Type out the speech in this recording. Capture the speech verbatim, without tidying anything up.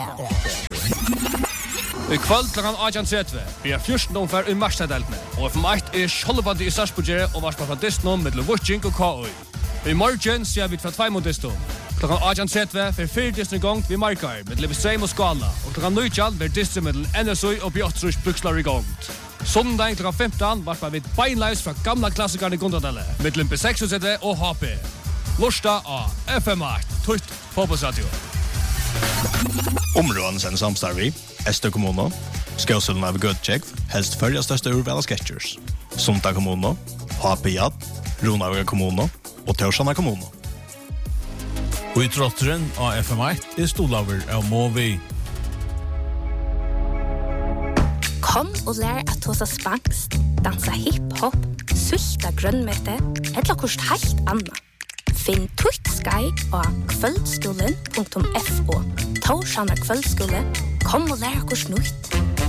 I kvöld klokken atten tretti blir fjorten omfær i Marstaddeltene, og F M eitt er Skjoldbandi i Sarsbogere og varspa fra Disney mellom Vucing og K O. I morgen ser vi fra tvei mot Disney. Klokken atten tretti for fire Disney gong vi markar med Livestream og Skala, og klokken nitjan blir Disney mellom N S O og Bjørtrus Brukslar i gong. Sondag klokken femten varspa vi beinleis fra gamla klassikerne i Gondadelle, mellom B seksogtretive og H P. Lorsta av F M eitt, Tutt Fotbollsradio. Områden sen samstarvi, Estö kommuno, Skåsullen av Götcheck, helst följa största urvala sketchers. Sunta kommuno, H P J, Ronaga kommuno och Torsana kommuno. Og i trotteren av F M eitt er stolaver av Movi. Kom og lær at hosa spanskt, dansa hip-hop, sulta grønnmete, eller kost helt anna. Finn Tutt Sky og kvöldskolen punktum f o. Torsana kvöldskole, kom og lær kost nytt.